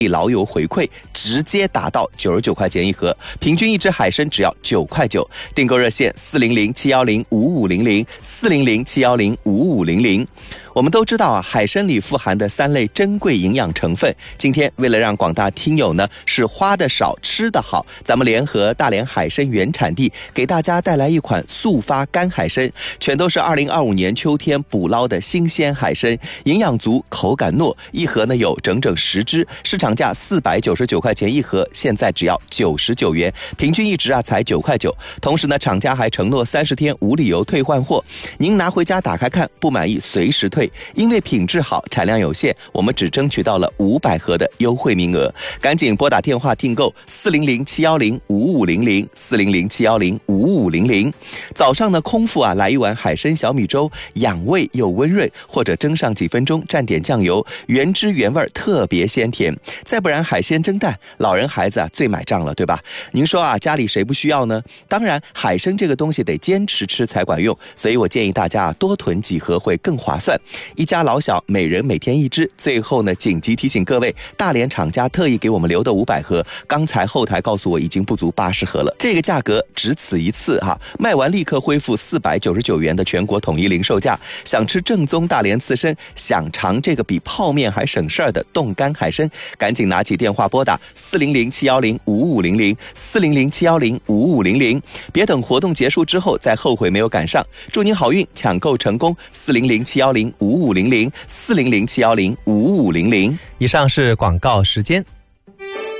老友回馈，直接达到99块钱一盒，平均一只海参只要9块9。订购热线400-710-5500，400-710-5500。我们都知道啊，海参里富含的3类珍贵营养成分。今天为了让广大听友呢是花的少吃的好，咱们联合大连海参原产地，给大家带来一款速发干海参，全都是2025年秋天捕捞的新鲜海参，营养足，口感糯，一盒呢有整整10只，市场价499块钱一盒，现在只要99元，平均一只啊才9块9。同时呢，厂家还承诺30天无理由退换货，您拿回家打开看，不满意随时退。因为品质好，产量有限，我们只争取到了500盒的优惠名额，赶紧拨打电话订购400-710-5500，400-710-5500。早上呢，空腹啊来一碗海参小米粥，养胃又温润，或者蒸上几分钟，蘸点酱油，原汁原味，特别鲜甜。再不然海鲜蒸蛋，老人孩子啊最买账了，对吧？您说啊，家里谁不需要呢？当然，海参这个东西得坚持吃才管用，所以我建议大家多囤几盒会更划算。一家老小每人每天1只。最后呢，紧急提醒各位，大连厂家特意给我们留的500盒，刚才后台告诉我已经不足80盒了，这个价格只此一次哈，卖完立刻恢复499元的全国统一零售价。想吃正宗大连刺身，想尝这个比泡面还省事儿的冻干海参，赶紧拿起电话拨打400-710-5500，400-710-5500，别等活动结束之后再后悔没有赶上。祝您好运，抢购成功，400-710-5500，400-710-5500。以上是广告时间。